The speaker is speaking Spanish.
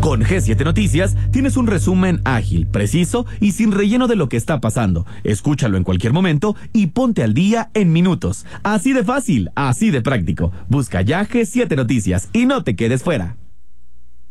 Con G7 Noticias tienes un resumen ágil, preciso y sin relleno de lo que está pasando. Escúchalo en cualquier momento y ponte al día en minutos. Así de fácil, así de práctico. Busca ya G7 Noticias y no te quedes fuera.